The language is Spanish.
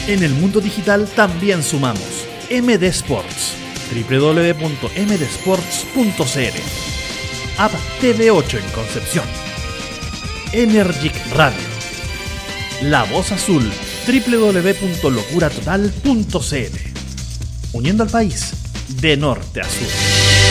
En el mundo digital también sumamos MD Sports, www.mdsports.cl, App TV8 en Concepción, Energic Radio, La Voz Azul, www.locuratotal.cl, uniendo al país de norte a sur.